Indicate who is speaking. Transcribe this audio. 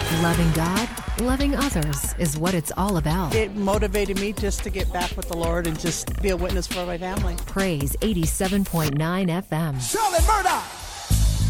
Speaker 1: Loving God, loving others is what it's all about.
Speaker 2: It motivated me just to get back with the Lord and just be a witness for my family.
Speaker 1: Praise 87.9 FM.
Speaker 3: Charlotte Murdoch.